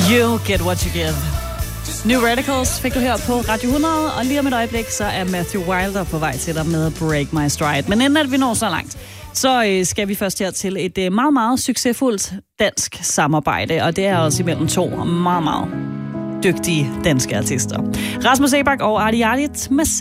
You get what you give. New Radicals fik du her på Radio 100, og lige om et øjeblik, så er Matthew Wilder på vej til dig med Break My Stride. Men inden at vi når så langt, så skal vi først her til et meget, meget succesfuldt dansk samarbejde, og det er også imellem to meget, meget dygtige danske artister. Rasmus Sebak og Artie Arlit med